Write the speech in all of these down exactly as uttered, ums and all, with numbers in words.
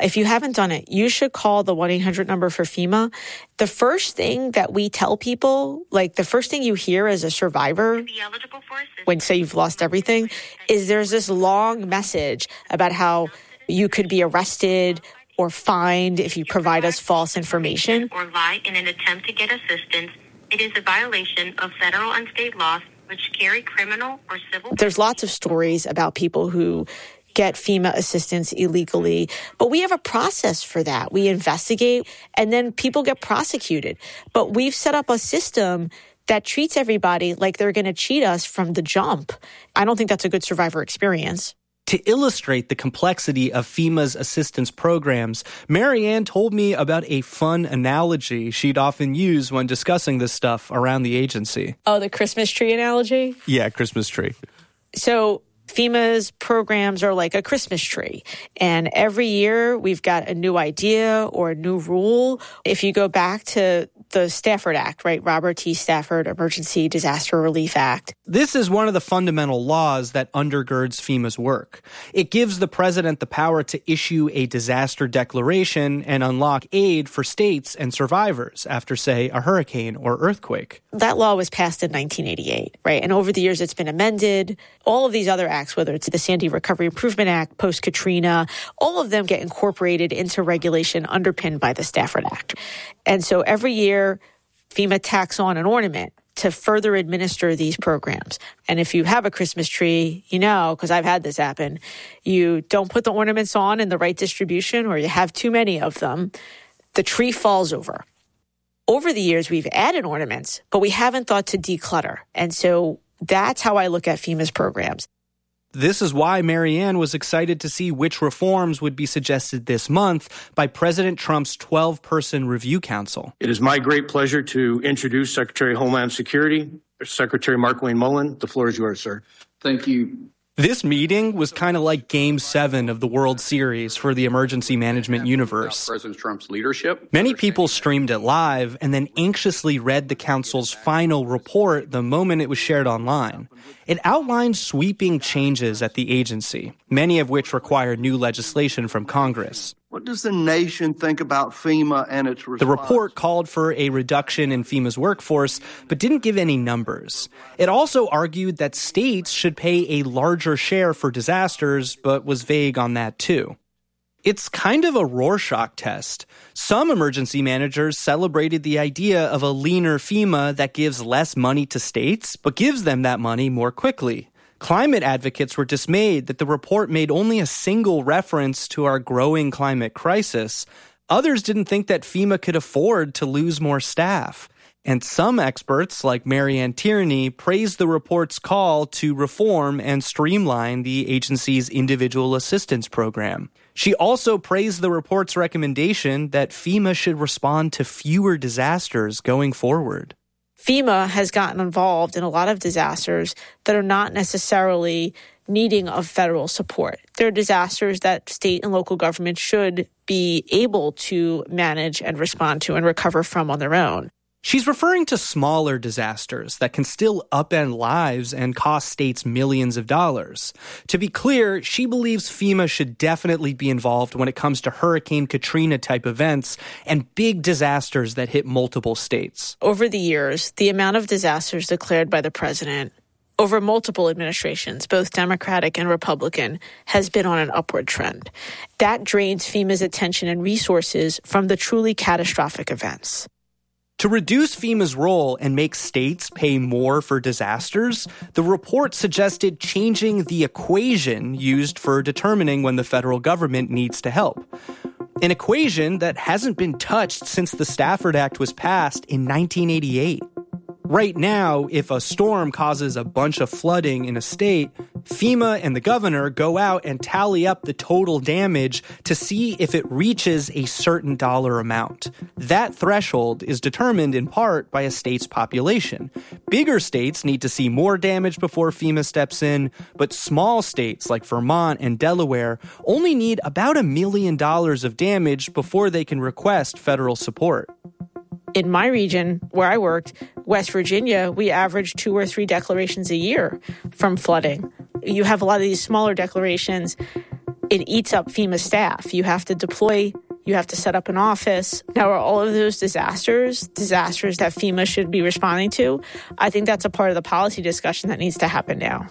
If you haven't done it, you should call the one eight hundred number for FEMA. The first thing that we tell people, like the first thing you hear as a survivor when, say, you've lost everything, is there's this long message about how you could be arrested or fined if you provide us false information. Or lie in an attempt to get assistance. It is a violation of federal and state laws which carry criminal or civil. There's lots of stories about people who get FEMA assistance illegally, but we have a process for that. We investigate, and then people get prosecuted. But we've set up a system that treats everybody like they're going to cheat us from the jump. I don't think that's a good survivor experience. To illustrate the complexity of FEMA's assistance programs, Marianne told me about a fun analogy she'd often use when discussing this stuff around the agency. Oh, the Christmas tree analogy? Yeah, Christmas tree. So FEMA's programs are like a Christmas tree. And every year we've got a new idea or a new rule. If you go back to the Stafford Act, right? Robert T. Stafford Emergency Disaster Relief Act. This is one of the fundamental laws that undergirds FEMA's work. It gives the president the power to issue a disaster declaration and unlock aid for states and survivors after, say, a hurricane or earthquake. That law was passed in nineteen eighty-eight, right? And over the years, it's been amended. All of these other acts, whether it's the Sandy Recovery Improvement Act, post-Katrina, all of them get incorporated into regulation underpinned by the Stafford Act. And so every year, FEMA tacks on an ornament to further administer these programs. And if you have a Christmas tree, you know, because I've had this happen, you don't put the ornaments on in the right distribution or you have too many of them, the tree falls over. Over the years, we've added ornaments, but we haven't thought to declutter. And so that's how I look at FEMA's programs. This is why Marianne was excited to see which reforms would be suggested this month by President Trump's twelve-person review council. It is my great pleasure to introduce Secretary of Homeland Security, Secretary Markwayne Mullin. The floor is yours, sir. Thank you. This meeting was kind of like Game seven of the World Series for the emergency management universe. President Trump's leadership. Many people streamed it live and then anxiously read the council's final report the moment it was shared online. It outlined sweeping changes at the agency, many of which require new legislation from Congress. What does the nation think about FEMA and its response? The report called for a reduction in FEMA's workforce, but didn't give any numbers. It also argued that states should pay a larger share for disasters, but was vague on that too. It's kind of a Rorschach test. Some emergency managers celebrated the idea of a leaner FEMA that gives less money to states, but gives them that money more quickly. Climate advocates were dismayed that the report made only a single reference to our growing climate crisis. Others didn't think that FEMA could afford to lose more staff. And some experts, like Marianne Tierney, praised the report's call to reform and streamline the agency's individual assistance program. She also praised the report's recommendation that FEMA should respond to fewer disasters going forward. FEMA has gotten involved in a lot of disasters that are not necessarily needing of federal support. They're disasters that state and local governments should be able to manage and respond to and recover from on their own. She's referring to smaller disasters that can still upend lives and cost states millions of dollars. To be clear, she believes FEMA should definitely be involved when it comes to Hurricane Katrina-type events and big disasters that hit multiple states. Over the years, the amount of disasters declared by the president over multiple administrations, both Democratic and Republican, has been on an upward trend. That drains FEMA's attention and resources from the truly catastrophic events. To reduce FEMA's role and make states pay more for disasters, the report suggested changing the equation used for determining when the federal government needs to help. An equation that hasn't been touched since the Stafford Act was passed in nineteen eighty-eight. Right now, if a storm causes a bunch of flooding in a state, FEMA and the governor go out and tally up the total damage to see if it reaches a certain dollar amount. That threshold is determined in part by a state's population. Bigger states need to see more damage before FEMA steps in, but small states like Vermont and Delaware only need about a million dollars of damage before they can request federal support. In my region, where I worked, West Virginia, we averaged two or three declarations a year from flooding. You have a lot of these smaller declarations. it eats up FEMA staff. You have to deploy, you have to set up an office. Now, are all of those disasters, disasters that FEMA should be responding to? I think that's a part of the policy discussion that needs to happen now.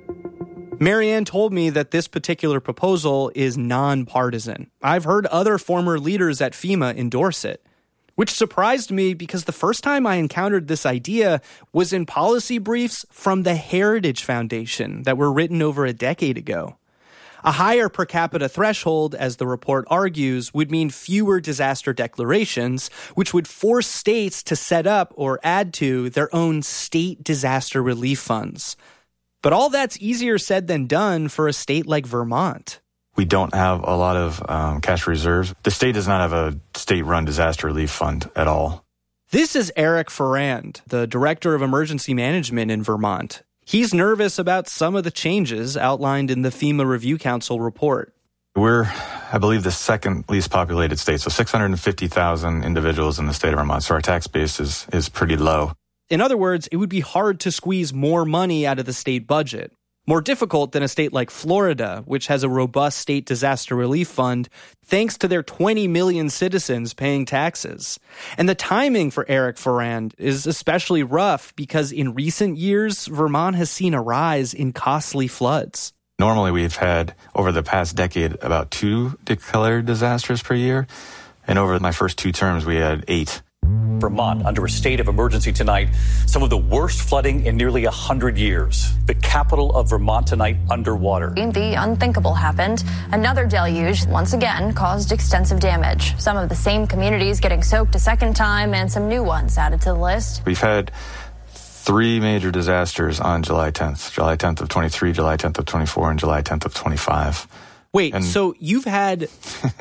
Marianne told me that this particular proposal is nonpartisan. I've heard other former leaders at FEMA endorse it, which surprised me because the first time I encountered this idea was in policy briefs from the Heritage Foundation that were written over a decade ago. A higher per capita threshold, as the report argues, would mean fewer disaster declarations, which would force states to set up or add to their own state disaster relief funds. But all that's easier said than done for a state like Vermont. We don't have a lot of um, cash reserves. The state does not have a state-run disaster relief fund at all. This is Eric Ferrand, the director of emergency management in Vermont. He's nervous about some of the changes outlined in the FEMA Review Council report. We're, I believe, the second least populated state, so six hundred fifty thousand individuals in the state of Vermont, so our tax base is, is pretty low. In other words, it would be hard to squeeze more money out of the state budget. More difficult than a state like Florida, which has a robust state disaster relief fund, thanks to their twenty million citizens paying taxes. And the timing for Eric Ferrand is especially rough because in recent years, Vermont has seen a rise in costly floods. Normally, we've had, over the past decade, about two declared disasters per year. And over my first two terms, we had eight. Vermont under a state of emergency tonight. Some of the worst flooding in nearly one hundred years. The capital of Vermont tonight underwater. The unthinkable happened. Another deluge, once again, caused extensive damage. Some of the same communities getting soaked a second time and some new ones added to the list. We've had three major disasters on July tenth. July tenth of twenty-three, July tenth of twenty-four, and July tenth of twenty-five. Wait, and so you've had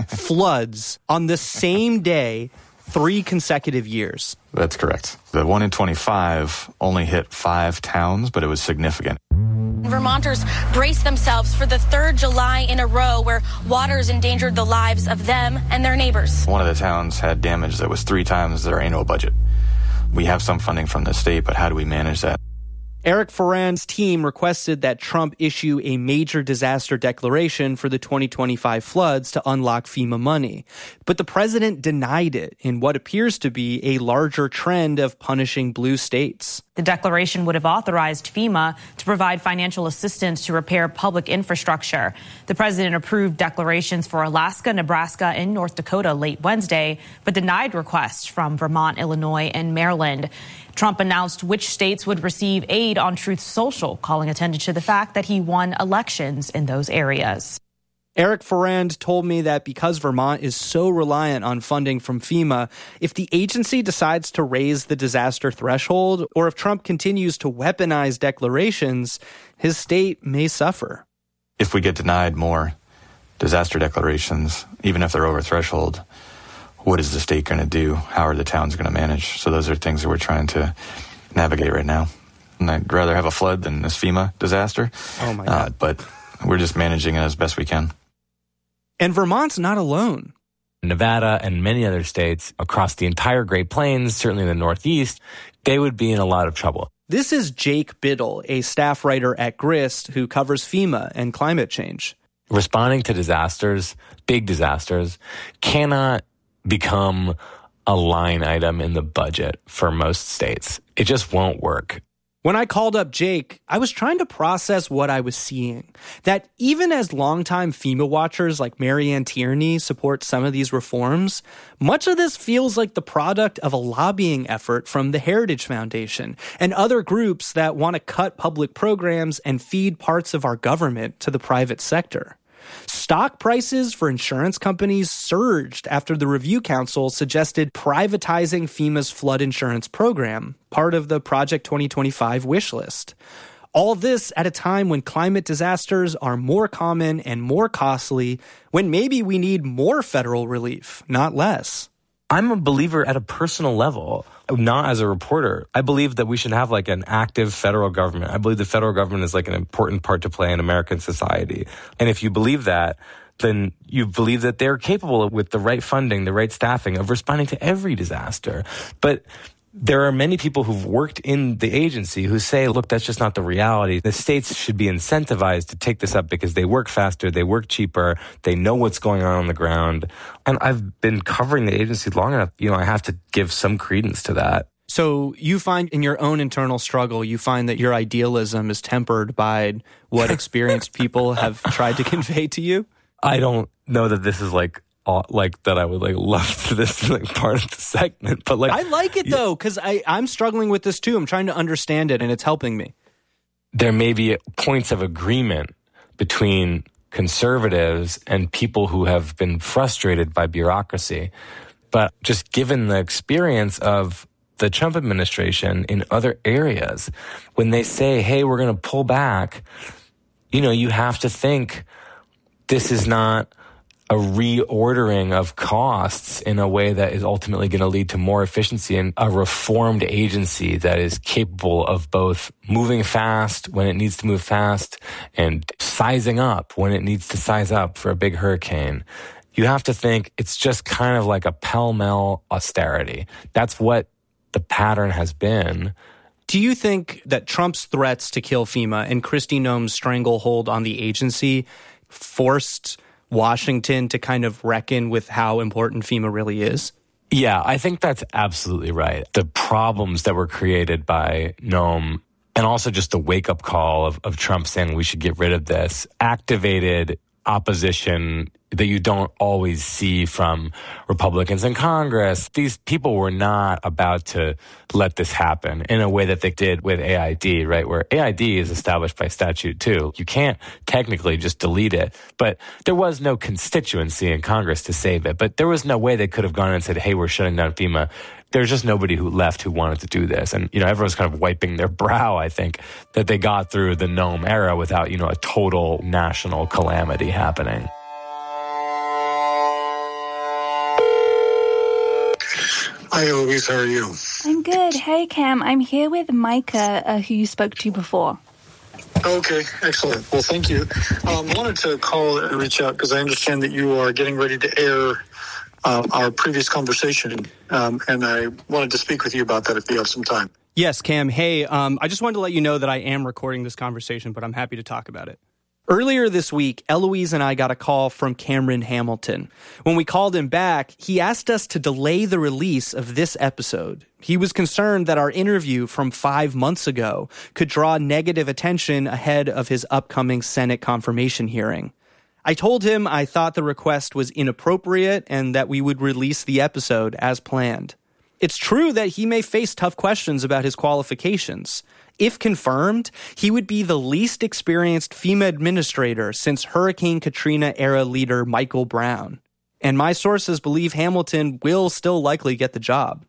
floods on the same day three consecutive years. That's correct. The one in twenty-five only hit five towns, but it was significant. Vermonters brace themselves for the third July in a row where waters endangered the lives of them and their neighbors. One of the towns had damage that was three times their annual budget. We have some funding from the state, but how do we manage that? Eric Ferrand's team requested that Trump issue a major disaster declaration for the twenty twenty-five floods to unlock FEMA money. But the president denied it in what appears to be a larger trend of punishing blue states. The declaration would have authorized FEMA to provide financial assistance to repair public infrastructure. The president approved declarations for Alaska, Nebraska, and North Dakota late Wednesday, but denied requests from Vermont, Illinois, and Maryland. Trump announced which states would receive aid on Truth Social, calling attention to the fact that he won elections in those areas. Eric Ferrand told me that because Vermont is so reliant on funding from FEMA, if the agency decides to raise the disaster threshold, or if Trump continues to weaponize declarations, his state may suffer. If we get denied more disaster declarations, even if they're over threshold, what is the state going to do? How are the towns going to manage? So those are things that we're trying to navigate right now. And I'd rather have a flood than this FEMA disaster. Oh my God. Uh, but we're just managing it as best we can. And Vermont's not alone. Nevada and many other states across the entire Great Plains, certainly in the Northeast, they would be in a lot of trouble. This is Jake Biddle, a staff writer at Grist who covers FEMA and climate change. Responding to disasters, big disasters, cannot become a line item in the budget for most states. It just won't work. When I called up Jake, I was trying to process what I was seeing. That even as longtime FEMA watchers like Marianne Tierney support some of these reforms, much of this feels like the product of a lobbying effort from the Heritage Foundation and other groups that want to cut public programs and feed parts of our government to the private sector. Stock prices for insurance companies surged after the Review Council suggested privatizing FEMA's flood insurance program, part of the Project twenty twenty-five wish list. All this at a time when climate disasters are more common and more costly, when maybe we need more federal relief, not less. I'm a believer at a personal level, not as a reporter. I believe that we should have like an active federal government. I believe the federal government is like an important part to play in American society. And if you believe that, then you believe that they're capable of, with the right funding, the right staffing, of responding to every disaster. But There are many people who've worked in the agency who say, look, that's just not the reality. The states should be incentivized to take this up because they work faster, they work cheaper, they know what's going on on the ground. And I've been covering the agency long enough, you know, I have to give some credence to that. So you find in your own internal struggle, you find that your idealism is tempered by what experienced people have tried to convey to you? I don't know that this is like, like that I would like love for this to like part of the segment, but like I like it though, because I I'm struggling with this too. I'm trying to understand it, and it's helping me. There may be points of agreement between conservatives and people who have been frustrated by bureaucracy, but just given the experience of the Trump administration in other areas, when they say, "Hey, we're going to pull back," you know, you have to think this is not a reordering of costs in a way that is ultimately going to lead to more efficiency and a reformed agency that is capable of both moving fast when it needs to move fast and sizing up when it needs to size up for a big hurricane. You have to think it's just kind of like a pell-mell austerity. That's what the pattern has been. Do you think that Trump's threats to kill FEMA and Kristi Noem's stranglehold on the agency forced Washington to kind of reckon with how important FEMA really is? Yeah, I think that's absolutely right. The problems that were created by Noem and also just the wake-up call of, of Trump saying we should get rid of this activated opposition that you don't always see from Republicans in Congress. These people were not about to let this happen in a way that they did with A I D, right? Where A I D is established by statute too. You can't technically just delete it, but there was no constituency in Congress to save it. But there was no way they could have gone and said, hey, we're shutting down FEMA. There's just nobody who left who wanted to do this. And, you know, everyone's kind of wiping their brow, I think, that they got through the Noem era without, you know, a total national calamity happening. Hi, Eloise. How are you? I'm good. Hey, Cam. I'm here with Micah, uh, who you spoke to before. Okay, excellent. Well, thank you. Um, I wanted to call and reach out because I understand that you are getting ready to air um, our previous conversation, um, and I wanted to speak with you about that if you have some time. Yes, Cam. Hey, um, I just wanted to let you know that I am recording this conversation, but I'm happy to talk about it. Earlier this week, Eloise and I got a call from Cameron Hamilton. When we called him back, he asked us to delay the release of this episode. He was concerned that our interview from five months ago could draw negative attention ahead of his upcoming Senate confirmation hearing. I told him I thought the request was inappropriate and that we would release the episode as planned. It's true that he may face tough questions about his qualifications. If confirmed, he would be the least experienced FEMA administrator since Hurricane Katrina-era leader Michael Brown. And my sources believe Hamilton will still likely get the job.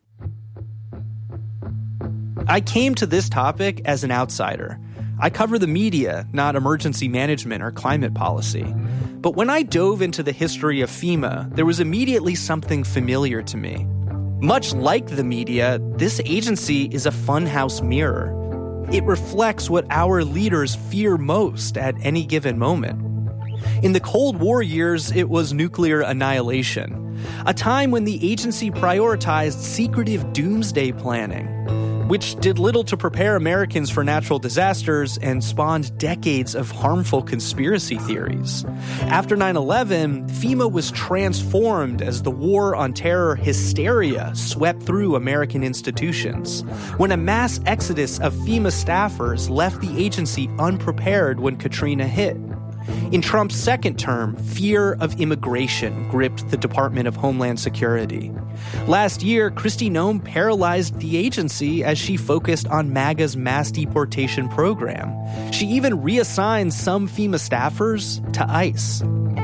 I came to this topic as an outsider. I cover the media, not emergency management or climate policy. But when I dove into the history of FEMA, there was immediately something familiar to me. Much like the media, this agency is a funhouse mirror. It reflects what our leaders fear most at any given moment. In the Cold War years, it was nuclear annihilation, a time when the agency prioritized secretive doomsday planning, which did little to prepare Americans for natural disasters and spawned decades of harmful conspiracy theories. After nine eleven, FEMA was transformed as the war on terror hysteria swept through American institutions, when a mass exodus of FEMA staffers left the agency unprepared when Katrina hit. In Trump's second term, fear of immigration gripped the Department of Homeland Security. Last year, Kristi Noem paralyzed the agency as she focused on MAGA's mass deportation program. She even reassigned some FEMA staffers to ICE.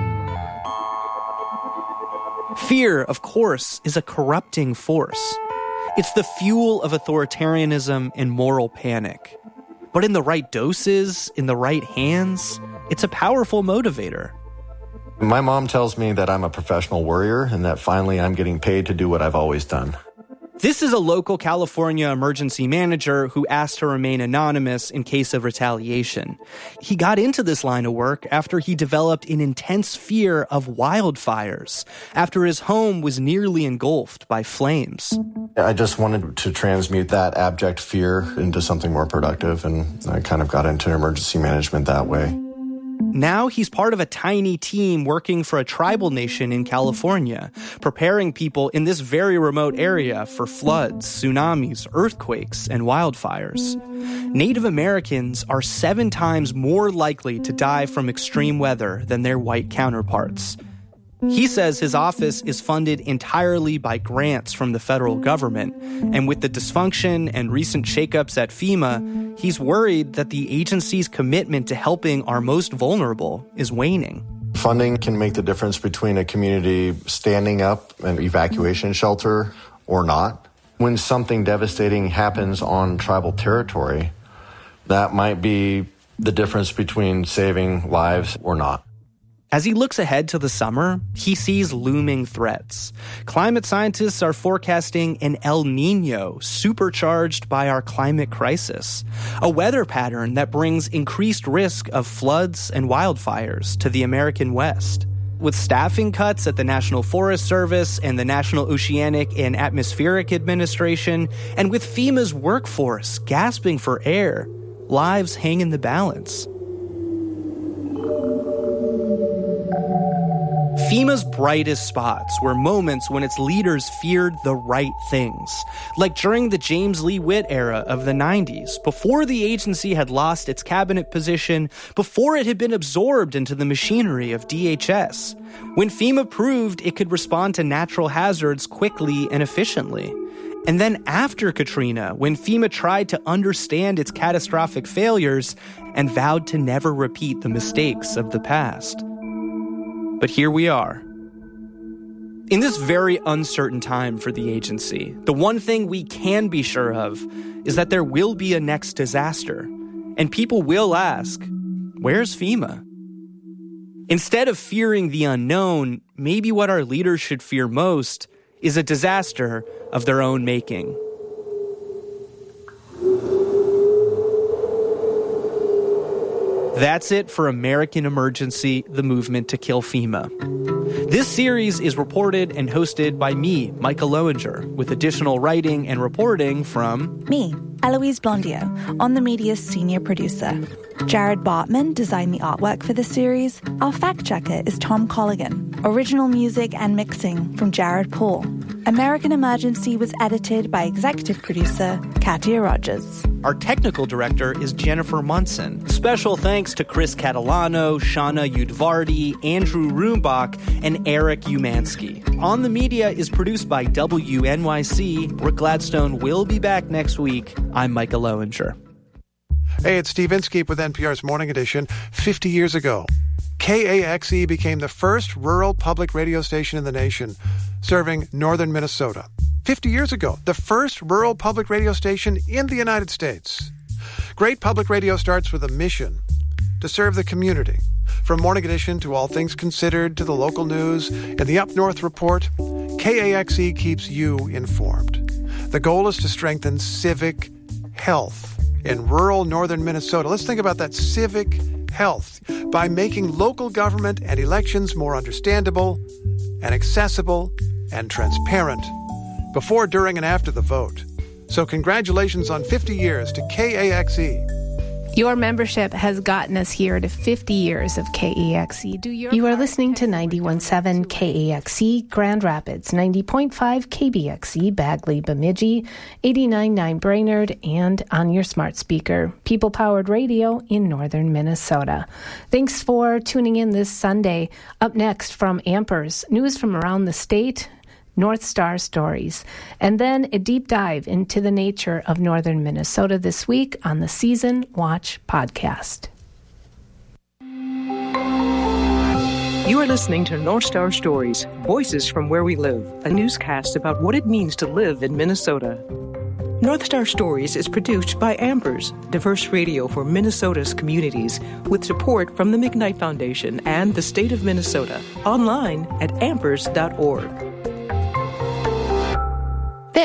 Fear, of course, is a corrupting force. It's the fuel of authoritarianism and moral panic. But in the right doses, in the right hands, it's a powerful motivator. My mom tells me that I'm a professional worrier and that finally I'm getting paid to do what I've always done. This is a local California emergency manager who asked to remain anonymous in case of retaliation. He got into this line of work after he developed an intense fear of wildfires, after his home was nearly engulfed by flames. I just wanted to transmute that abject fear into something more productive, and I kind of got into emergency management that way. Now he's part of a tiny team working for a tribal nation in California, preparing people in this very remote area for floods, tsunamis, earthquakes, and wildfires. Native Americans are seven times more likely to die from extreme weather than their white counterparts. He says his office is funded entirely by grants from the federal government, and with the dysfunction and recent shakeups at FEMA, he's worried that the agency's commitment to helping our most vulnerable is waning. Funding can make the difference between a community standing up an evacuation shelter or not. When something devastating happens on tribal territory, that might be the difference between saving lives or not. As he looks ahead to the summer, he sees looming threats. Climate scientists are forecasting an El Niño supercharged by our climate crisis, a weather pattern that brings increased risk of floods and wildfires to the American West. With staffing cuts at the National Forest Service and the National Oceanic and Atmospheric Administration, and with FEMA's workforce gasping for air, lives hang in the balance. FEMA's brightest spots were moments when its leaders feared the right things, like during the James Lee Witt era of the nineties, before the agency had lost its cabinet position, before it had been absorbed into the machinery of D H S, when FEMA proved it could respond to natural hazards quickly and efficiently. And then after Katrina, when FEMA tried to understand its catastrophic failures and vowed to never repeat the mistakes of the past. But here we are. In this very uncertain time for the agency, the one thing we can be sure of is that there will be a next disaster, and people will ask, where's FEMA? Instead of fearing the unknown, maybe what our leaders should fear most is a disaster of their own making. That's it for American Emergency, the movement to kill FEMA. This series is reported and hosted by me, Micah Loewinger, with additional writing and reporting from me, Eloise Blondiau, On the Media's senior producer. Jared Bartman designed the artwork for the series. Our fact-checker is Tom Colligan. Original music and mixing from Jared Paul. American Emergency was edited by executive producer Katia Rogers. Our technical director is Jennifer Munson. Special thanks to Chris Catalano, Shauna Udvardi, Andrew Rumbach, and Eric Umansky. On the Media is produced by W N Y C. Brooke Gladstone will be back next week. I'm Micah Loewinger. Hey, it's Steve Inskeep with N P R's Morning Edition. fifty years ago, K A X E became the first rural public radio station in the nation, serving northern Minnesota. fifty years ago, the first rural public radio station in the United States. Great public radio starts with a mission to serve the community. From Morning Edition to All Things Considered to the local news and the Up North Report, K A X E keeps you informed. The goal is to strengthen civic health in rural northern Minnesota. Let's think about that civic health by making local government and elections more understandable and accessible and transparent before, during, and after the vote. So congratulations on fifty years to K A X E. Your membership has gotten us here to fifty years of K A X E. Do your you are listening to ninety-one point seven K A X E Grand Rapids, ninety point five K B X E Bagley Bemidji, eighty-nine point nine Brainerd, and on your smart speaker, People-Powered Radio in northern Minnesota. Thanks for tuning in this Sunday. Up next from Ampers, news from around the state, North Star Stories, and then a deep dive into the nature of northern Minnesota this week on the Season Watch podcast. You are listening to North Star Stories, Voices from Where We Live, a newscast about what it means to live in Minnesota. North Star Stories is produced by Ampers, diverse radio for Minnesota's communities, with support from the McKnight Foundation and the state of Minnesota. Online at ampers dot org.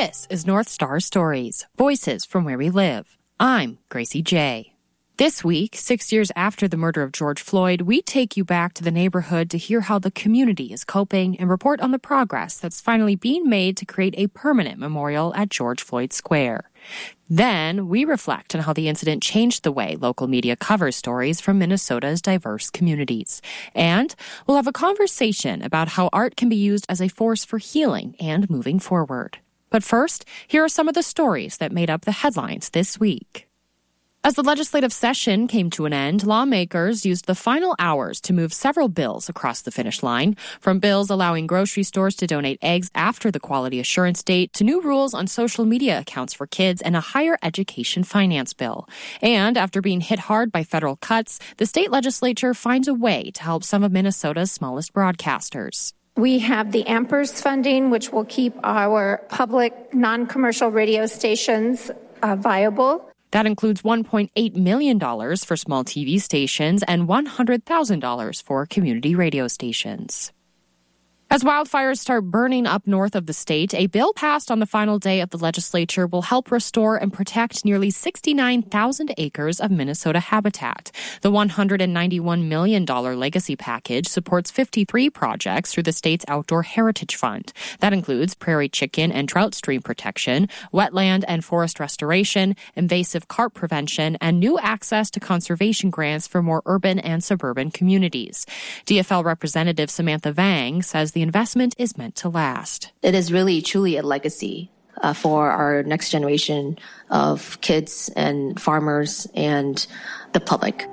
This is North Star Stories, Voices from Where We Live. I'm Gracie J. This week, six years after the murder of George Floyd, we take you back to the neighborhood to hear how the community is coping and report on the progress that's finally being made to create a permanent memorial at George Floyd Square. Then, we reflect on how the incident changed the way local media covers stories from Minnesota's diverse communities. And we'll have a conversation about how art can be used as a force for healing and moving forward. But first, here are some of the stories that made up the headlines this week. As the legislative session came to an end, lawmakers used the final hours to move several bills across the finish line, from bills allowing grocery stores to donate eggs after the quality assurance date to new rules on social media accounts for kids and a higher education finance bill. And after being hit hard by federal cuts, the state legislature finds a way to help some of Minnesota's smallest broadcasters. We have the AMPERS funding, which will keep our public non-commercial radio stations uh, viable. That includes one point eight million dollars for small T V stations and one hundred thousand dollars for community radio stations. As wildfires start burning up north of the state, a bill passed on the final day of the legislature will help restore and protect nearly sixty-nine thousand acres of Minnesota habitat. The one hundred ninety-one million dollars legacy package supports fifty-three projects through the state's Outdoor Heritage Fund. That includes prairie chicken and trout stream protection, wetland and forest restoration, invasive carp prevention, and new access to conservation grants for more urban and suburban communities. D F L Representative Samantha Vang says the The investment is meant to last. It is really, truly a legacy uh, for our next generation of kids and farmers and the public.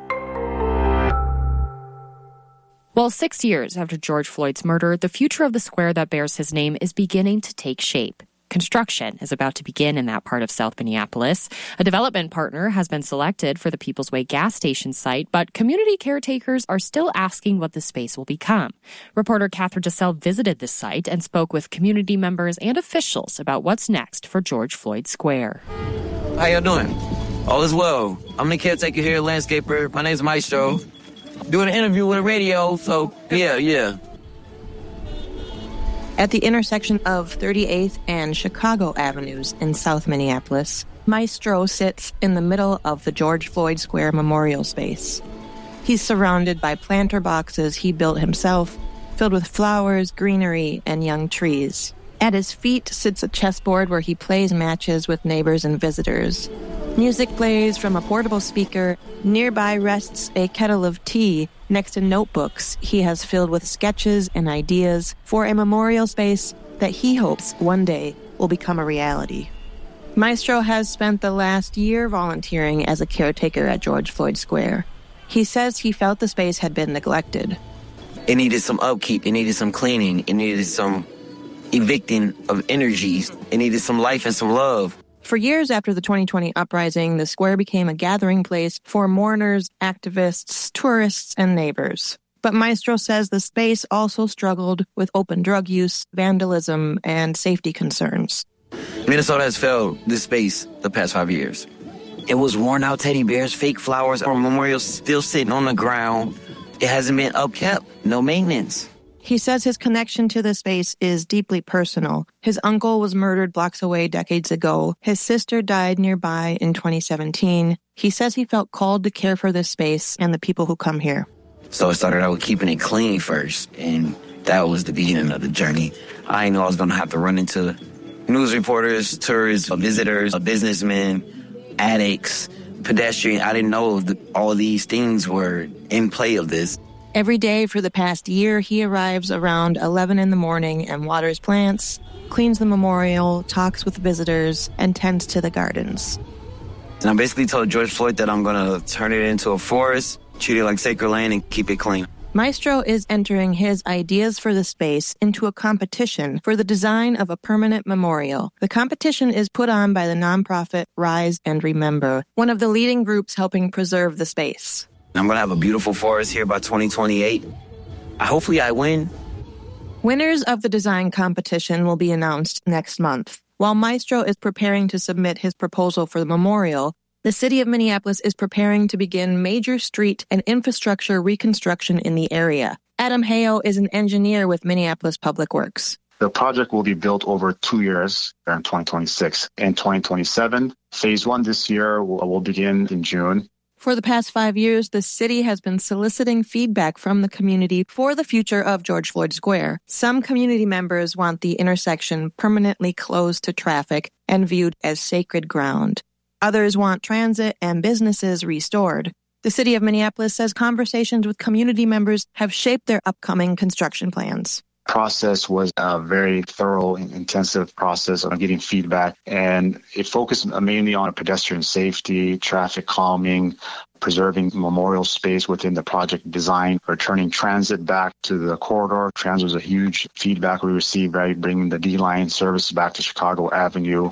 Well, six years after George Floyd's murder, the future of the square that bears his name is beginning to take shape. Construction is about to begin in that part of South Minneapolis. A development partner has been selected for the People's Way gas station site, but community caretakers are still asking what the space will become. Reporter Catherine DeSalle visited this site and spoke with community members and officials about what's next for George Floyd Square. How you doing? All is well. I'm the caretaker here, landscaper. My name's Maestro. Doing an interview with a radio, so yeah, yeah. At the intersection of thirty-eighth and Chicago Avenues in South Minneapolis, Maestro sits in the middle of the George Floyd Square memorial space. He's surrounded by planter boxes he built himself, filled with flowers, greenery, and young trees. At his feet sits a chessboard where he plays matches with neighbors and visitors. Music plays from a portable speaker. Nearby rests a kettle of tea next to notebooks he has filled with sketches and ideas for a memorial space that he hopes one day will become a reality. Maestro has spent the last year volunteering as a caretaker at George Floyd Square. He says he felt the space had been neglected. It needed some upkeep. It needed some cleaning. It needed some evicting of energies. It needed some life and some love. For years after the twenty twenty uprising, the square became a gathering place for mourners, activists, tourists, and neighbors. But Maestro says the space also struggled with open drug use, vandalism, and safety concerns. Minnesota has failed this space the past five years. It was worn out teddy bears, fake flowers, or memorials still sitting on the ground. It hasn't been upkept, no maintenance. He says his connection to the space is deeply personal. His uncle was murdered blocks away decades ago. His sister died nearby in twenty seventeen. He says he felt called to care for this space and the people who come here. So it started out with keeping it clean first, and that was the beginning of the journey. I didn't know I was going to have to run into news reporters, tourists, visitors, businessmen, addicts, pedestrians. I didn't know that all of these things were in play of this. Every day for the past year, he arrives around eleven in the morning and waters plants, cleans the memorial, talks with visitors, and tends to the gardens. And I basically told George Floyd that I'm going to turn it into a forest, treat it like sacred land, and keep it clean. Maestro is entering his ideas for the space into a competition for the design of a permanent memorial. The competition is put on by the nonprofit Rise and Remember, one of the leading groups helping preserve the space. I'm going to have a beautiful forest here by twenty twenty-eight. I, hopefully I win. Winners of the design competition will be announced next month. While Maestro is preparing to submit his proposal for the memorial, the city of Minneapolis is preparing to begin major street and infrastructure reconstruction in the area. Adam Hayo is an engineer with Minneapolis Public Works. The project will be built over two years in twenty twenty-six and twenty twenty-seven. Phase one this year will, will begin in June. For the past five years, the city has been soliciting feedback from the community for the future of George Floyd Square. Some community members want the intersection permanently closed to traffic and viewed as sacred ground. Others want transit and businesses restored. The city of Minneapolis says conversations with community members have shaped their upcoming construction plans. Process was a very thorough and intensive process on getting feedback, and it focused mainly on pedestrian safety, traffic calming, preserving memorial space within the project design, returning transit back to the corridor. Transit was a huge feedback we received, right, bringing the D-line service back to Chicago Avenue.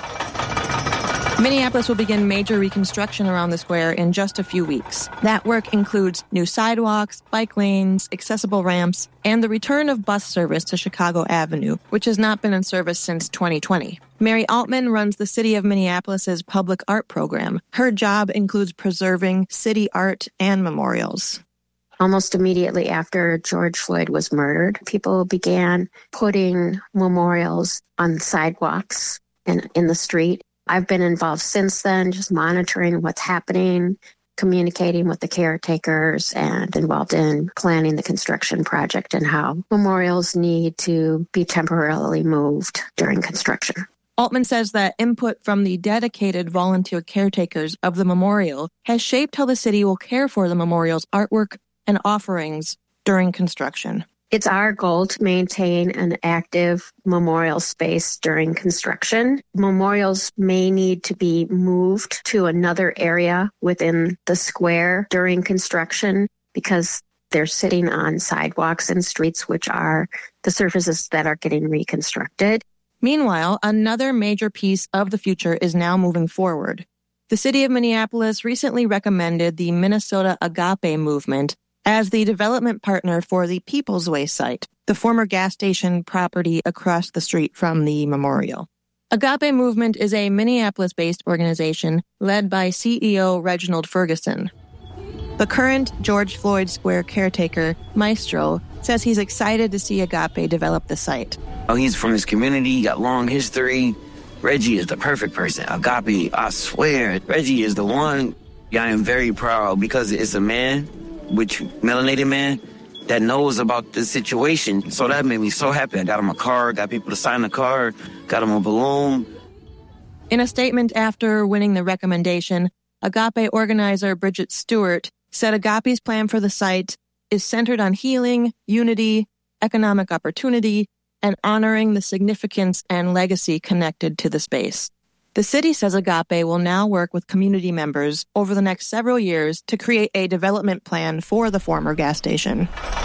Minneapolis will begin major reconstruction around the square in just a few weeks. That work includes new sidewalks, bike lanes, accessible ramps, and the return of bus service to Chicago Avenue, which has not been in service since twenty twenty. Mary Altman runs the City of Minneapolis's public art program. Her job includes preserving city art and memorials. Almost immediately after George Floyd was murdered, people began putting memorials on sidewalks and in the street. I've been involved since then, just monitoring what's happening, communicating with the caretakers, and involved in planning the construction project and how memorials need to be temporarily moved during construction. Altman says that input from the dedicated volunteer caretakers of the memorial has shaped how the city will care for the memorial's artwork and offerings during construction. It's our goal to maintain an active memorial space during construction. Memorials may need to be moved to another area within the square during construction because they're sitting on sidewalks and streets, which are the surfaces that are getting reconstructed. Meanwhile, another major piece of the future is now moving forward. The city of Minneapolis recently recommended the Minnesota Agape movement as the development partner for the People's Way site, the former gas station property across the street from the memorial. Agape Movement is a Minneapolis-based organization led by C E O Reginald Ferguson. The current George Floyd Square caretaker, Maestro, says he's excited to see Agape develop the site. Oh, he's from his community, got long history. Reggie is the perfect person. Agape, I swear, Reggie is the one. Yeah, I am very proud because it's a man, which melanated man, that knows about the situation. So that made me so happy. I got him a card, got people to sign the card, got him a balloon. In a statement after winning the recommendation, Agape organizer Bridget Stewart said Agape's plan for the site is centered on healing, unity, economic opportunity, and honoring the significance and legacy connected to the space. The city says Agape will now work with community members over the next several years to create a development plan for the former gas station.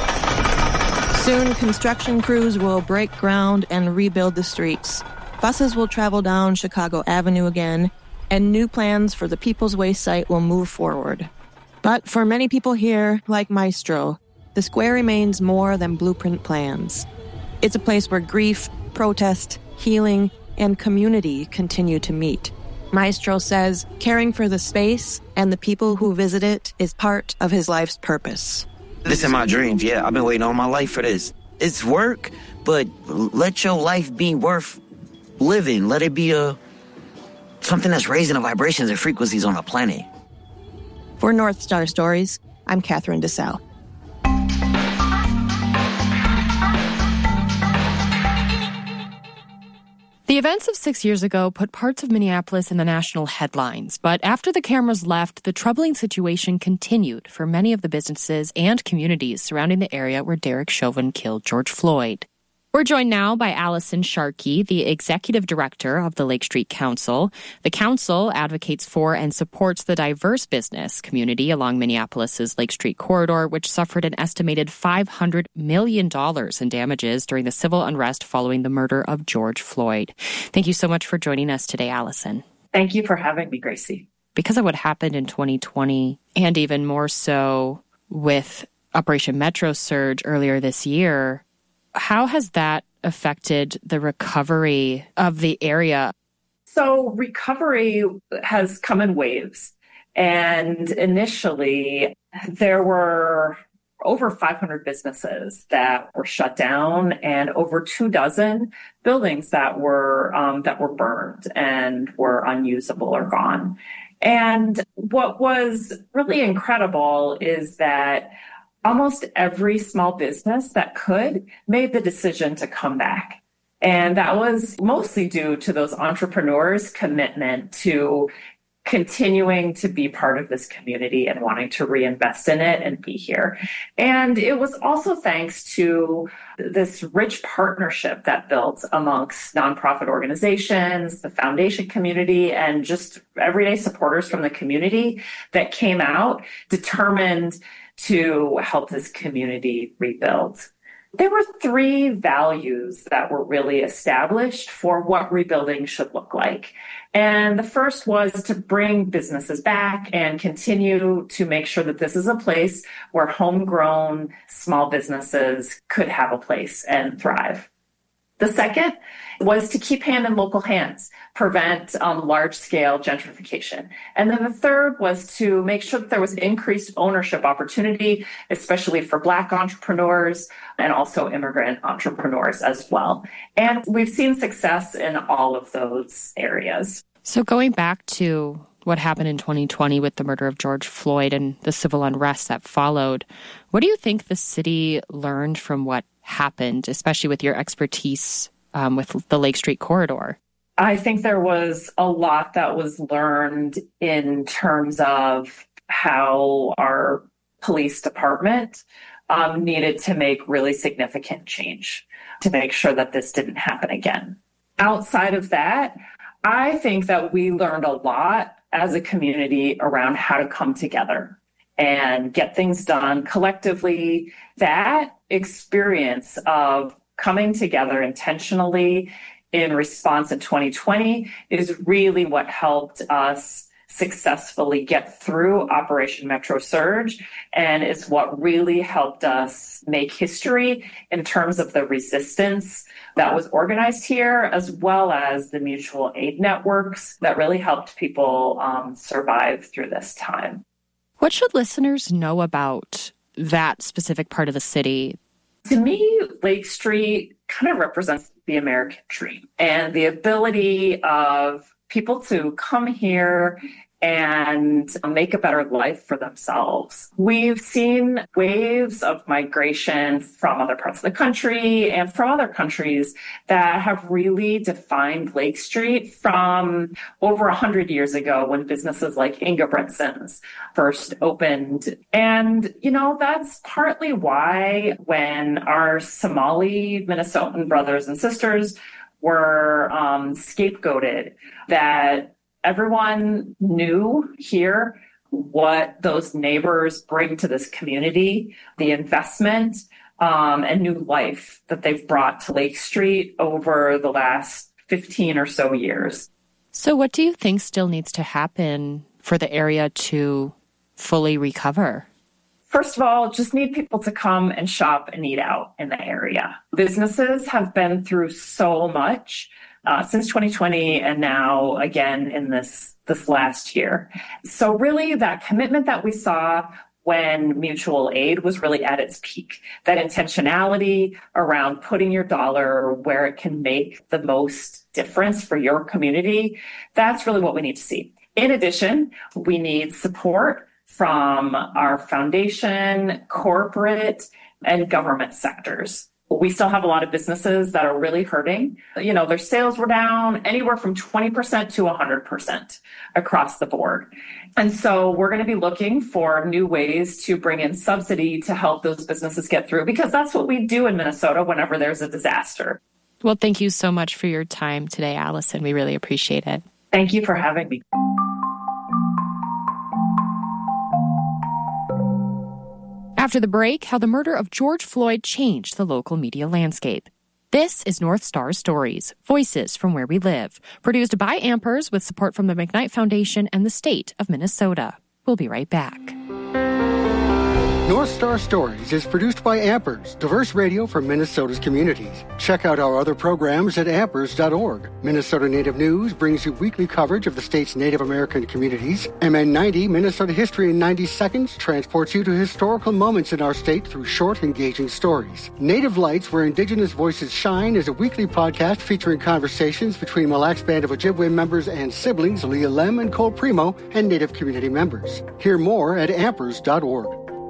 Soon, construction crews will break ground and rebuild the streets. Buses will travel down Chicago Avenue again, and new plans for the People's Way site will move forward. But for many people here, like Maestro, the square remains more than blueprint plans. It's a place where grief, protest, healing, and community continue to meet. Maestro says caring for the space and the people who visit it is part of his life's purpose. This is my dreams, yeah. I've been waiting all my life for this. It's work, but let your life be worth living. Let it be a something that's raising the vibrations and frequencies on the planet. For North Star Stories, I'm Catherine DeSalle. The events of six years ago put parts of Minneapolis in the national headlines, but after the cameras left, the troubling situation continued for many of the businesses and communities surrounding the area where Derek Chauvin killed George Floyd. We're joined now by Allison Sharkey, the executive director of the Lake Street Council. The council advocates for and supports the diverse business community along Minneapolis's Lake Street corridor, which suffered an estimated five hundred million dollars in damages during the civil unrest following the murder of George Floyd. Thank you so much for joining us today, Allison. Thank you for having me, Gracie. Because of what happened in twenty twenty, and even more so with Operation Metro Surge earlier this year, how has that affected the recovery of the area? So recovery has come in waves. And initially, there were over five hundred businesses that were shut down and over two dozen buildings that were um, that were burned and were unusable or gone. And what was really incredible is that almost every small business that could made the decision to come back. And that was mostly due to those entrepreneurs' commitment to continuing to be part of this community and wanting to reinvest in it and be here. And it was also thanks to this rich partnership that built amongst nonprofit organizations, the foundation community, and just everyday supporters from the community that came out determined to help this community rebuild. There were three values that were really established for what rebuilding should look like. And the first was to bring businesses back and continue to make sure that this is a place where homegrown small businesses could have a place and thrive. The second was to keep hand in local hands, prevent um, large-scale gentrification. And then the third was to make sure that there was increased ownership opportunity, especially for Black entrepreneurs and also immigrant entrepreneurs as well. And we've seen success in all of those areas. So going back to what happened in twenty twenty with the murder of George Floyd and the civil unrest that followed, what do you think the city learned from what happened, especially with your expertise um, with the Lake Street Corridor? I think there was a lot that was learned in terms of how our police department um, needed to make really significant change to make sure that this didn't happen again. Outside of that, I think that we learned a lot as a community around how to come together and get things done collectively. That experience of coming together intentionally in response in twenty twenty is really what helped us successfully get through Operation Metro Surge, and it's what really helped us make history in terms of the resistance that was organized here, as well as the mutual aid networks that really helped people um, survive through this time. What should listeners know about that specific part of the city? To me, Lake Street kind of represents the American dream and the ability of people to come here and make a better life for themselves. We've seen waves of migration from other parts of the country and from other countries that have really defined Lake Street from over one hundred years ago when businesses like Ingebrigtsens first opened. And, you know, that's partly why when our Somali Minnesotan brothers and sisters were um, scapegoated, that everyone knew here what those neighbors bring to this community, the investment um, and new life that they've brought to Lake Street over the last fifteen or so years. So what do you think still needs to happen for the area to fully recover? First of all, just need people to come and shop and eat out in the area. Businesses have been through so much Uh, since twenty twenty and now again in this this last year. So really that commitment that we saw when mutual aid was really at its peak, that intentionality around putting your dollar where it can make the most difference for your community, that's really what we need to see. In addition, we need support from our foundation, corporate, and government sectors. We still have a lot of businesses that are really hurting. You know, their sales were down anywhere from twenty percent to one hundred percent across the board. And so we're going to be looking for new ways to bring in subsidy to help those businesses get through, because that's what we do in Minnesota whenever there's a disaster. Well, thank you so much for your time today, Allison. We really appreciate it. Thank you for having me. After the break, how the murder of George Floyd changed the local media landscape. This is North Star Stories, Voices from Where We Live, produced by Ampers with support from the McKnight Foundation and the state of Minnesota. We'll be right back. North Star Stories is produced by Ampers, diverse radio for Minnesota's communities. Check out our other programs at ampers dot org. Minnesota Native News brings you weekly coverage of the state's Native American communities. M N ninety, Minnesota History in ninety seconds, transports you to historical moments in our state through short, engaging stories. Native Lights, where Indigenous voices shine, is a weekly podcast featuring conversations between Mille Lacs Band of Ojibwe members and siblings Leah Lem and Cole Primo and Native community members. Hear more at ampers dot org.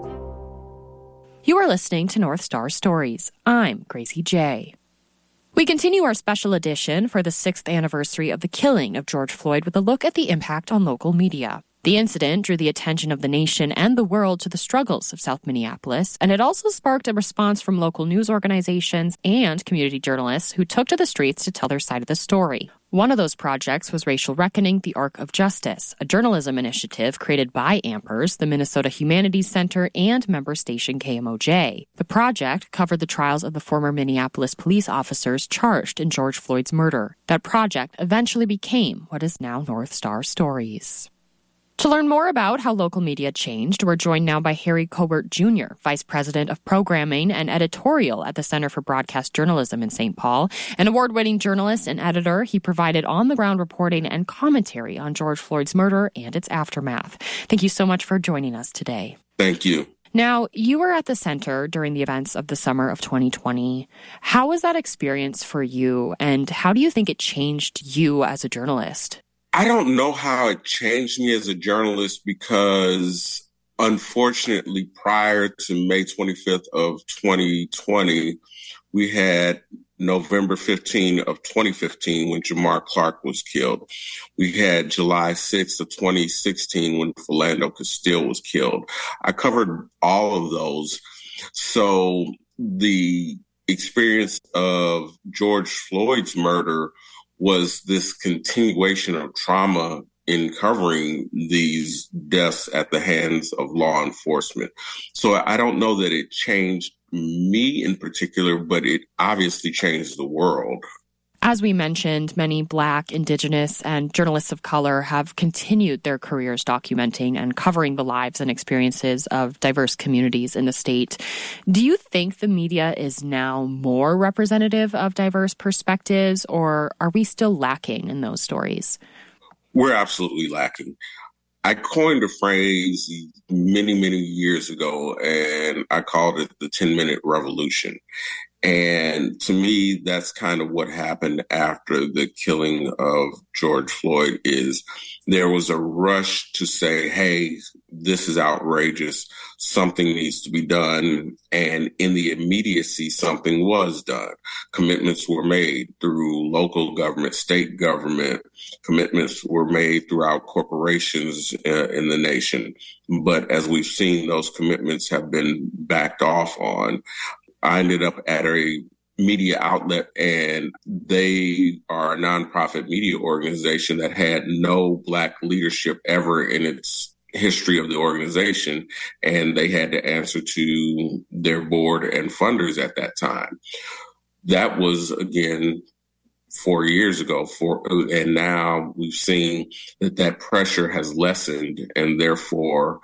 You are listening to North Star Stories. I'm Gracie J. We continue our special edition for the sixth anniversary of the killing of George Floyd with a look at the impact on local media. The incident drew the attention of the nation and the world to the struggles of South Minneapolis, and it also sparked a response from local news organizations and community journalists who took to the streets to tell their side of the story. One of those projects was Racial Reckoning, the Arc of Justice, a journalism initiative created by Ampers, the Minnesota Humanities Center, and member station K M O J. The project covered the trials of the former Minneapolis police officers charged in George Floyd's murder. That project eventually became what is now North Star Stories. To learn more about how local media changed, we're joined now by Harry Cobert Junior, Vice President of Programming and Editorial at the Center for Broadcast Journalism in Saint Paul. An award-winning journalist and editor, he provided on-the-ground reporting and commentary on George Floyd's murder and its aftermath. Thank you so much for joining us today. Thank you. Now, you were at the center during the events of the summer of twenty twenty. How was that experience for you, and how do you think it changed you as a journalist? I don't know how it changed me as a journalist because, unfortunately, prior to May twenty-fifth of twenty twenty, we had November fifteenth of twenty fifteen when Jamar Clark was killed. We had July sixth of twenty sixteen when Philando Castile was killed. I covered all of those. So the experience of George Floyd's murder was this continuation of trauma in covering these deaths at the hands of law enforcement. So I don't know that it changed me in particular, but it obviously changed the world. As we mentioned, many Black, Indigenous, and journalists of color have continued their careers documenting and covering the lives and experiences of diverse communities in the state. Do you think the media is now more representative of diverse perspectives, or are we still lacking in those stories? We're absolutely lacking. I coined a phrase many, many years ago, and I called it the ten-minute revolution. And to me, that's kind of what happened after the killing of George Floyd is there was a rush to say, hey, this is outrageous. Something needs to be done. And in the immediacy, something was done. Commitments were made through local government, state government. Commitments were made throughout corporations uh, in the nation. But as we've seen, those commitments have been backed off on. I ended up at a media outlet, and they are a nonprofit media organization that had no Black leadership ever in its history of the organization, and they had to answer to their board and funders at that time. That was, again, four years ago, four, and now we've seen that that pressure has lessened, and therefore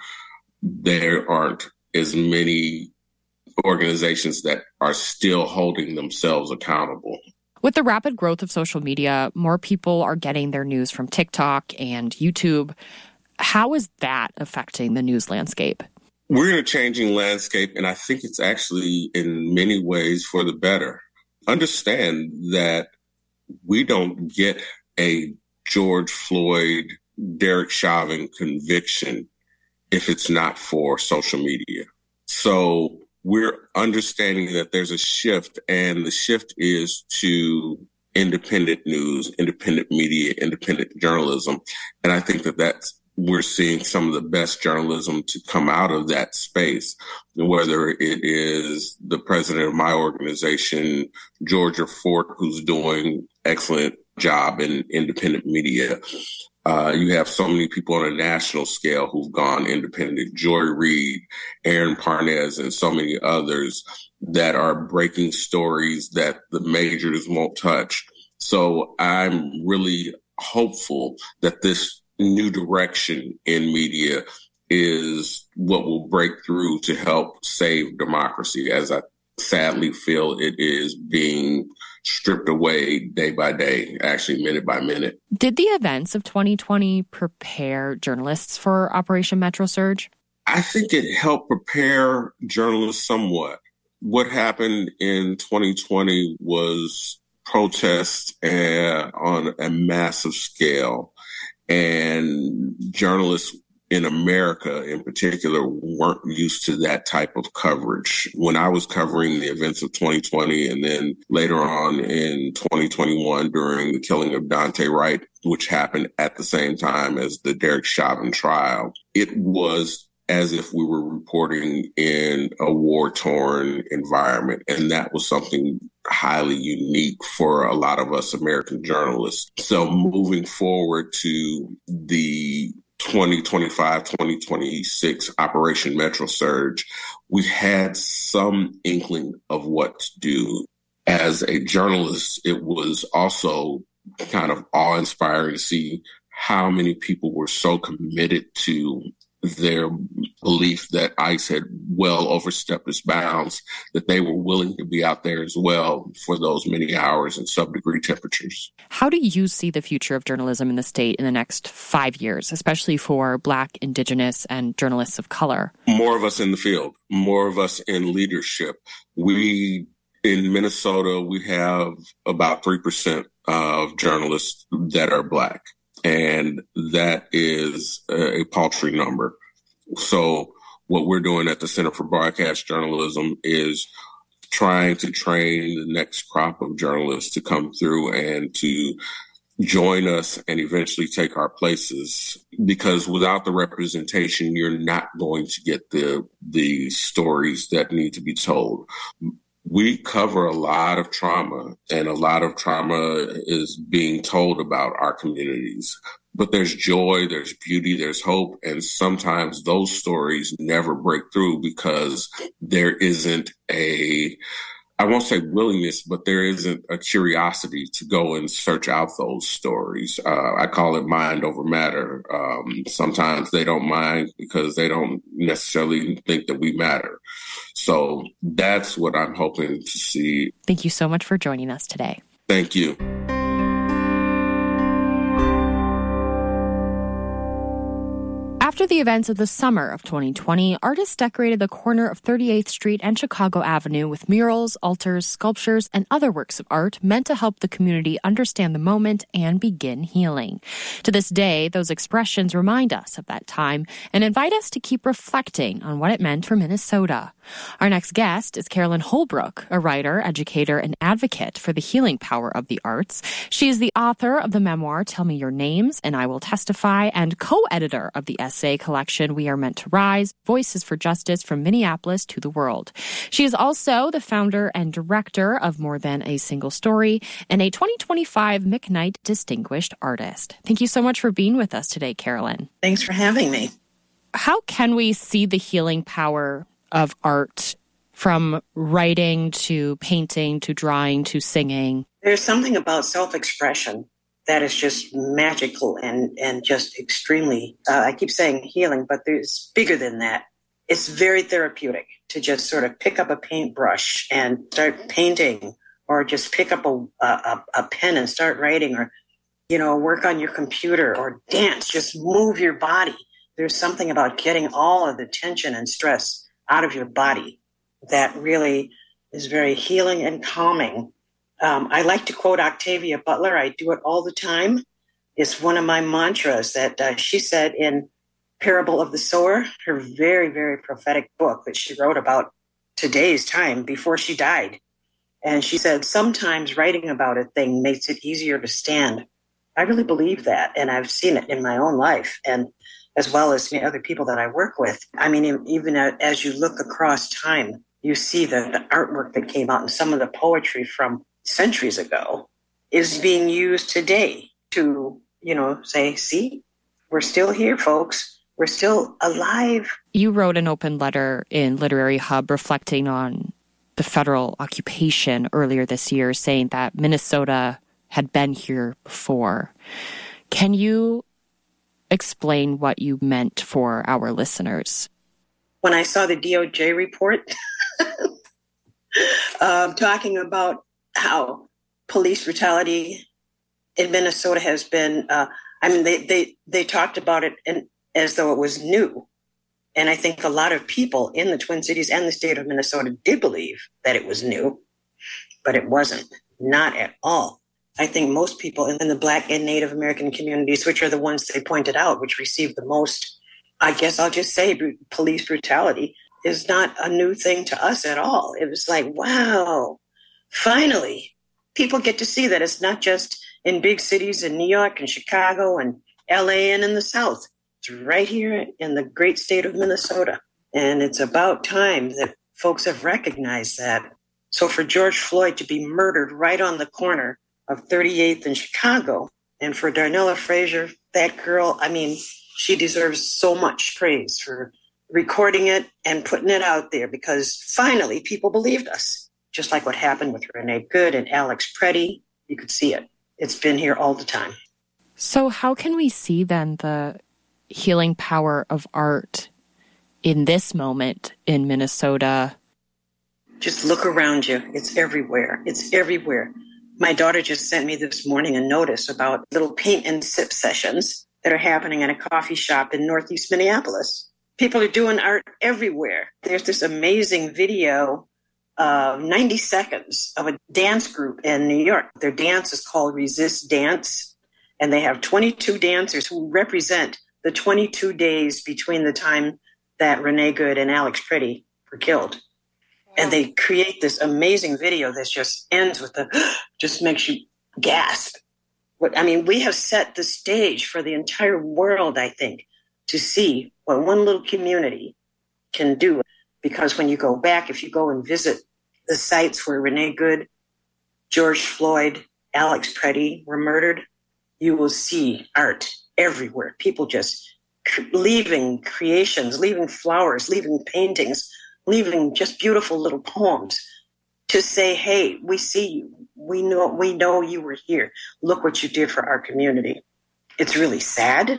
there aren't as many organizations that are still holding themselves accountable. With the rapid growth of social media, more people are getting their news from TikTok and YouTube. How is that affecting the news landscape? We're in a changing landscape, and I think it's actually in many ways for the better. Understand that we don't get a George Floyd, Derek Chauvin conviction if it's not for social media. So we're understanding that there's a shift, and the shift is to independent news, independent media, independent journalism. And I think that that's, we're seeing some of the best journalism to come out of that space, whether it is the president of my organization, Georgia Fort, who's doing excellent job in independent media. Uh, you have so many people on a national scale who've gone independent, Joy Reid, Aaron Parnez, and so many others that are breaking stories that the majors won't touch. So I'm really hopeful that this new direction in media is what will break through to help save democracy, as I sadly feel it is being stripped away day by day, actually minute by minute. Did the events of twenty twenty prepare journalists for Operation Metro Surge? I think it helped prepare journalists somewhat. What happened in twenty twenty was protests uh, on a massive scale, and journalists in America in particular weren't used to that type of coverage. When I was covering the events of twenty twenty and then later on in twenty twenty-one during the killing of Daunte Wright, which happened at the same time as the Derek Chauvin trial, it was as if we were reporting in a war-torn environment. And that was something highly unique for a lot of us American journalists. So moving forward to the twenty twenty-five, twenty twenty-six Operation Metro Surge, we had some inkling of what to do. As a journalist, it was also kind of awe-inspiring to see how many people were so committed to their belief that ICE had well overstepped its bounds, that they were willing to be out there as well for those many hours in sub-degree temperatures. How do you see the future of journalism in the state in the next five years, especially for Black, Indigenous, and journalists of color? More of us in the field, more of us in leadership. We, in Minnesota, we have about three percent of journalists that are Black. And that is a paltry number. So what we're doing at the Center for Broadcast Journalism is trying to train the next crop of journalists to come through and to join us and eventually take our places. Because without the representation, you're not going to get the the stories that need to be told. We cover a lot of trauma, and a lot of trauma is being told about our communities. But there's joy, there's beauty, there's hope, and sometimes those stories never break through because there isn't a, I won't say willingness, but there isn't a curiosity to go and search out those stories. Uh, I call it mind over matter. Um, sometimes they don't mind because they don't necessarily think that we matter. So that's what I'm hoping to see. Thank you so much for joining us today. Thank you. After the events of the summer of twenty twenty, artists decorated the corner of thirty-eighth Street and Chicago Avenue with murals, altars, sculptures, and other works of art meant to help the community understand the moment and begin healing. To this day, those expressions remind us of that time and invite us to keep reflecting on what it meant for Minnesota. Our next guest is Carolyn Holbrook, a writer, educator, and advocate for the healing power of the arts. She is the author of the memoir, Tell Me Your Names, and I Will Testify, and co-editor of the essay collection, We Are Meant to Rise, Voices for Justice from Minneapolis to the World. She is also the founder and director of More Than a Single Story and a twenty twenty-five McKnight Distinguished Artist. Thank you so much for being with us today, Carolyn. Thanks for having me. How can we see the healing power of art, from writing to painting to drawing to singing? There's something about self-expression that is just magical and, and just extremely, uh, I keep saying healing, but there's bigger than that. It's very therapeutic to just sort of pick up a paintbrush and start painting, or just pick up a, a, a pen and start writing, or, you know, work on your computer, or dance, just move your body. There's something about getting all of the tension and stress out of your body that really is very healing and calming. Um, I like to quote Octavia Butler. I do it all the time. It's one of my mantras that uh, she said in Parable of the Sower, her very, very prophetic book that she wrote about today's time before she died. And she said, sometimes writing about a thing makes it easier to stand. I really believe that, and I've seen it in my own life, and as well as other people that I work with. I mean, even as you look across time, you see the, the artwork that came out, and some of the poetry from centuries ago is being used today to, you know, say, see, we're still here, folks. We're still alive. You wrote an open letter in Literary Hub reflecting on the federal occupation earlier this year, saying that Minnesota had been here before. Can you explain what you meant for our listeners? When I saw the D O J report uh, talking about how police brutality in Minnesota has been, uh, I mean, they, they, they talked about it in, as though it was new. And I think a lot of people in the Twin Cities and the state of Minnesota did believe that it was new, but it wasn't, not at all. I think most people in the Black and Native American communities, which are the ones they pointed out, which received the most, I guess I'll just say police brutality, is not a new thing to us at all. It was like, wow, finally, people get to see that it's not just in big cities in New York and Chicago and L A and in the South. It's right here in the great state of Minnesota. And it's about time that folks have recognized that. So for George Floyd to be murdered right on the corner of thirty-eighth in Chicago, and for Darnella Frazier, that girl, I mean, she deserves so much praise for recording it and putting it out there, because finally people believed us. Just like what happened with Renee Good and Alex Preddy, you could see it. It's been here all the time. So how can we see then the healing power of art in this moment in Minnesota? Just look around you. It's everywhere. It's everywhere. My daughter just sent me this morning a notice about little paint and sip sessions that are happening in a coffee shop in Northeast Minneapolis. People are doing art everywhere. There's this amazing video, uh, ninety seconds, of a dance group in New York. Their dance is called Resist Dance, and they have twenty-two dancers who represent the twenty-two days between the time that Renee Good and Alex Preddy were killed. And they create this amazing video that just ends with the, just makes you gasp. What, I mean, we have set the stage for the entire world, I think, to see what one little community can do. Because when you go back, if you go and visit the sites where Renee Good, George Floyd, Alex Preddy were murdered, you will see art everywhere. People just leaving creations, leaving flowers, leaving paintings, leaving just beautiful little poems to say, hey, we see you. We know, we know you were here. Look what you did for our community. It's really sad.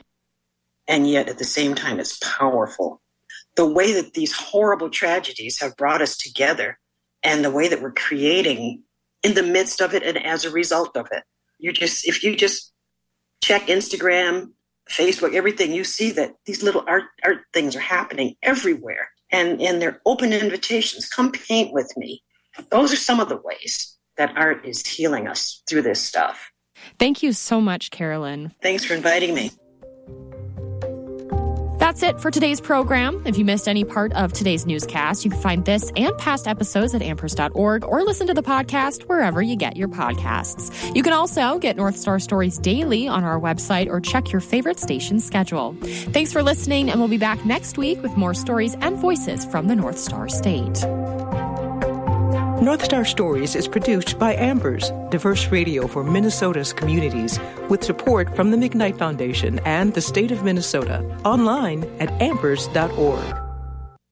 And yet at the same time, it's powerful. The way that these horrible tragedies have brought us together, and the way that we're creating in the midst of it and as a result of it. You're just, if you just check Instagram, Facebook, everything, you see that these little art art things are happening everywhere. And, and they're open invitations. Come paint with me. Those are some of the ways that art is healing us through this stuff. Thank you so much, Carolyn. Thanks for inviting me. That's it for today's program. If you missed any part of today's newscast, you can find this and past episodes at ampers dot org or listen to the podcast wherever you get your podcasts. You can also get North Star Stories daily on our website or check your favorite station's schedule. Thanks for listening, and we'll be back next week with more stories and voices from the North Star State. North Star Stories is produced by Ampers, diverse radio for Minnesota's communities, with support from the McKnight Foundation and the state of Minnesota. Online at ampers dot org.